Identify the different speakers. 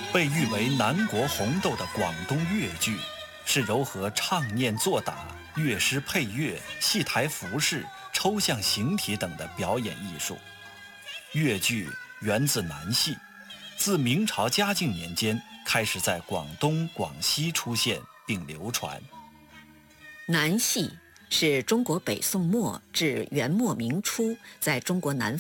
Speaker 1: 被誉为南国红豆的广东粤剧，是糅合唱念做打、乐师配乐、戏台服饰、抽象形体等的表演艺术。粤剧源自南戏，自明朝嘉靖年间开始在广东、广西出现并流传。
Speaker 2: 南戏是中国北宋末至元末明初在中国南